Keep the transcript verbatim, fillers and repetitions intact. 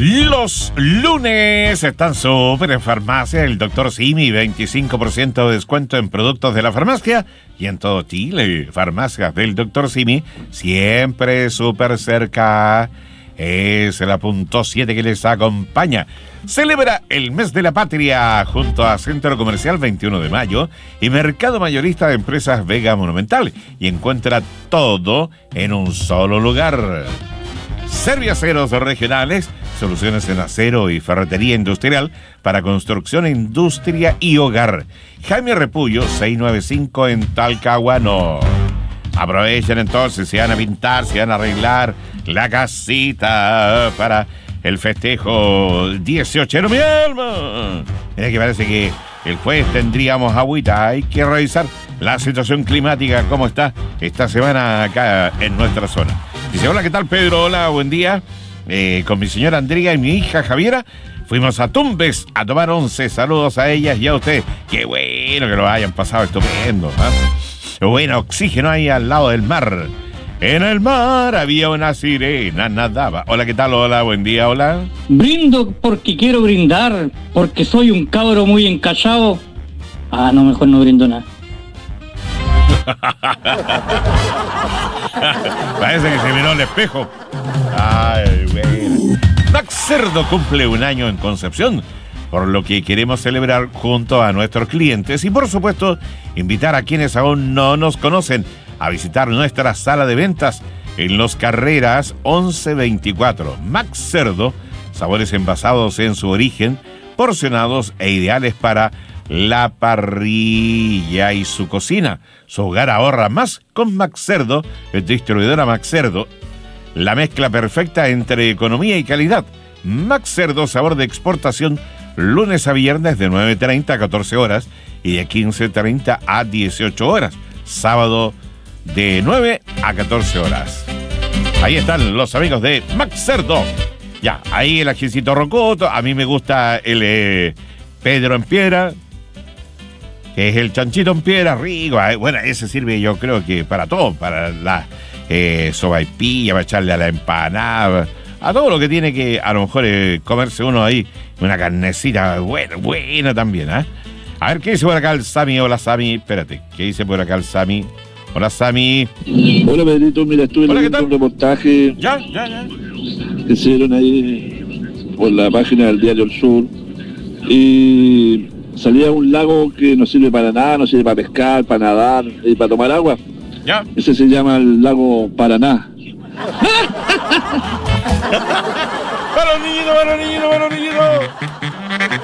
Los lunes están súper en farmacia. El doctor Simi, veinticinco por ciento de descuento en productos de la farmacia y en todo Chile. Farmacias del doctor Simi, siempre súper cerca. Es la punto siete que les acompaña. Celebra el mes de la patria junto a Centro Comercial veintiuno de mayo y Mercado Mayorista de Empresas Vega Monumental. Y encuentra todo en un solo lugar. Serviaceros regionales, soluciones en acero y ferretería industrial para construcción, industria y hogar. Jaime Repullo, seiscientos noventa y cinco en Talcahuano. Aprovechen entonces, si van a pintar, si van a arreglar la casita para el festejo dieciocho. ¡Mi alma! Mira que parece que el jueves tendríamos agüita. Hay que revisar la situación climática, cómo está esta semana acá en nuestra zona. Dice, hola, ¿qué tal, Pedro? Hola, buen día. Eh, con mi señora Andrea y mi hija Javiera fuimos a Tumbes a tomar once. Saludos a ellas y a ustedes. Qué bueno que lo hayan pasado estupendo, ¿eh? Bueno, oxígeno ahí al lado del mar. En el mar había una sirena, nadaba. Hola, ¿qué tal? Hola, buen día, hola. Brindo porque quiero brindar, porque soy un cabro muy encallado. Ah, no, mejor no brindo nada. Parece que se miró al espejo. Ay, bueno. Max Cerdo cumple un año en Concepción, por lo que queremos celebrar junto a nuestros clientes y, por supuesto, invitar a quienes aún no nos conocen a visitar nuestra sala de ventas en Los Carreras once veinticuatro. Max Cerdo, sabores envasados en su origen, porcionados e ideales para la parrilla y su cocina. Su hogar ahorra más con Max Cerdo, es distribuidora Max Cerdo. La mezcla perfecta entre economía y calidad. Max Cerdo, sabor de exportación, lunes a viernes de nueve treinta a catorce horas y de quince treinta a dieciocho horas. Sábado de nueve a catorce horas. Ahí están los amigos de Max Cerdo. Ya, ahí el ajicito rocoto. A mí me gusta el eh, Pedro en piedra, que es el chanchito en piedra, rico. Bueno, ese sirve yo creo que para todo, para la eh, sopaipilla, para echarle a la empanada, a todo lo que tiene que a lo mejor eh, comerse uno ahí, una carnecita buena, buena también, ¿eh? A ver, ¿qué dice por acá el Sami? Hola, Sami, espérate, ¿qué dice por acá el Sami? Hola, Sami. Hola, Pedrito, mira, estuve Hola, leyendo un reportaje ya, ya, ya. que hicieron ahí por la página del Diario El Sur y salía un lago que no sirve para nada, no sirve para pescar, para nadar y para tomar agua. Ya. Ese se llama el lago Paraná. Para los niñitos, para los niñitos, para los niñitos.